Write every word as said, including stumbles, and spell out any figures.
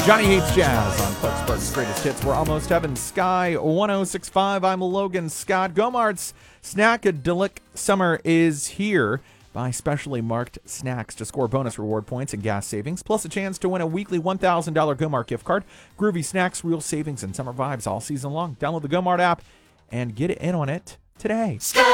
Johnny Hates Jazz on Clarksburg's Greatest Hits. We're almost heaven. Sky one oh six point five. I'm Logan Scott. Gomart's Snackadelic Summer is here. Buy specially marked snacks to score bonus reward points and gas savings, plus a chance to win a weekly one thousand dollars Gomart gift card. Groovy snacks, real savings, and summer vibes all season long. Download the Gomart app and get in on it today.